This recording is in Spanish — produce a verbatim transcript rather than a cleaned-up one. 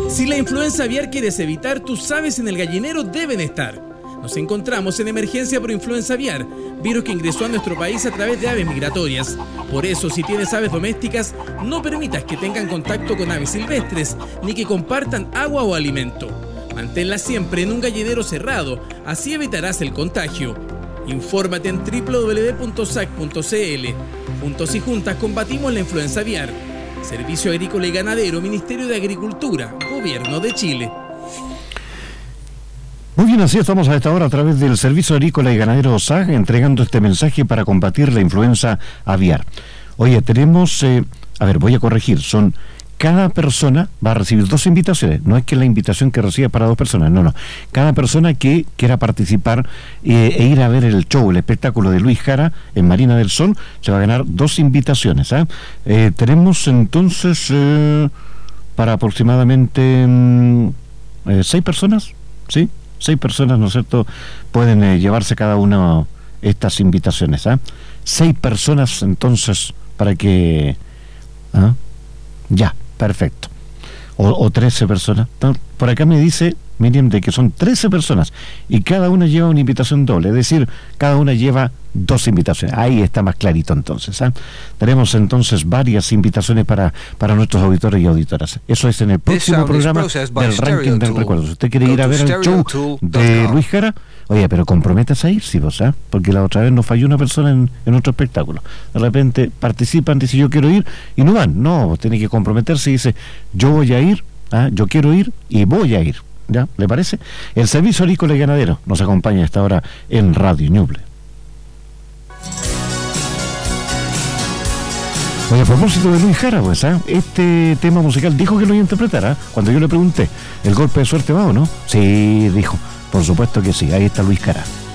Si la influenza aviar quieres evitar, tus aves en el gallinero deben estar. Nos encontramos en emergencia por influenza aviar, virus que ingresó a nuestro país a través de aves migratorias. Por eso, si tienes aves domésticas, no permitas que tengan contacto con aves silvestres, ni que compartan agua o alimento. Manténlas siempre en un gallinero cerrado, así evitarás el contagio. Infórmate en doble u doble u doble u punto s a c punto c l. Juntos y juntas combatimos la influenza aviar. Servicio Agrícola y Ganadero, Ministerio de Agricultura, Gobierno de Chile. Muy bien, así estamos a esta hora a través del Servicio Agrícola y Ganadero S A G entregando este mensaje para combatir la influenza aviar. Oye, tenemos, eh, a ver, voy a corregir, son cada persona va a recibir dos invitaciones, no es que la invitación que reciba para dos personas, no, no, cada persona que quiera participar eh, e ir a ver el show, el espectáculo de Luis Jara en Marina del Sol, se va a ganar dos invitaciones. ¿eh? Eh, tenemos entonces eh, para aproximadamente mm, eh, seis personas, ¿sí? Seis personas, ¿no es cierto?, pueden eh, llevarse cada una estas invitaciones. ¿eh? Seis personas entonces para que... ¿ah? Ya, perfecto. O, o trece personas. Por acá me dice Miriam de que son trece personas y cada una lleva una invitación doble, es decir, cada una lleva dos invitaciones. Ahí está más clarito entonces. ¿eh? Tenemos entonces varias invitaciones para, para nuestros auditores y auditoras. Eso es en el próximo programa del ranking del recuerdo. Si usted quiere ir a ver el show de Luis Jara, oye, pero comprométase a ir, sí, vos, ¿eh? Porque la otra vez nos falló una persona en, en otro espectáculo. De repente participan, dice yo quiero ir y no van. No, vos tenés que comprometerse y dice yo voy a ir, ¿eh? Yo quiero ir y voy a ir. ¿Ya? ¿Le parece? El Servicio Agrícola y Ganadero nos acompaña a esta hora en Radio Ñuble. Oye, a propósito de Luis Jara, pues, ¿eh? Este tema musical dijo que lo iba a interpretar, ¿eh? Cuando yo le pregunté, ¿el golpe de suerte va o no? Sí, dijo, por supuesto que sí, ahí está Luis Jara.